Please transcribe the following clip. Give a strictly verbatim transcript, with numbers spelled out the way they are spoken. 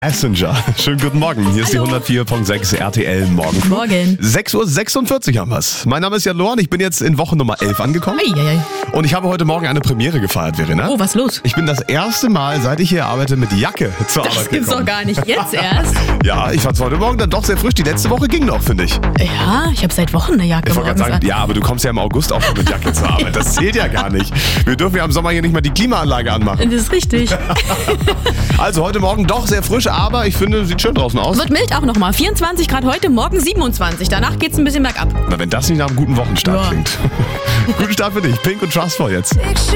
Passenger. Schönen guten Morgen. Hier ist Hallo. die hundertvier Komma sechs R T L Morgen. Morgen. sechs Uhr sechsundvierzig haben wir's. Mein Name ist Jan Lohan. Ich bin jetzt in Woche Nummer elf angekommen. Eieiei. Und ich habe heute Morgen eine Premiere gefeiert, Verena. Oh, was los? Ich bin das erste Mal, seit ich hier arbeite, mit Jacke zur Das Arbeit gibt's doch gekommen. gar nicht. Jetzt erst? Ja, ich fand's heute Morgen dann doch sehr frisch. Die letzte Woche ging noch, finde ich. Ja, ich habe seit Wochen eine Jacke Ich wollte morgens gerade sagen, an. ja, aber du kommst ja im August auch schon mit Jacke zur Arbeit. Das zählt ja gar nicht. Wir dürfen ja im Sommer hier nicht mal die Klimaanlage anmachen. Das ist richtig. Also heute Morgen doch sehr frisch, aber ich finde, sieht schön draußen aus. Wird mild auch nochmal. vierundzwanzig Grad heute, morgen siebenundzwanzig. Danach geht's ein bisschen bergab. Na, wenn das nicht nach einem guten Wochenstart Ja. klingt. Guten Start für dich. Pink und Trustful jetzt.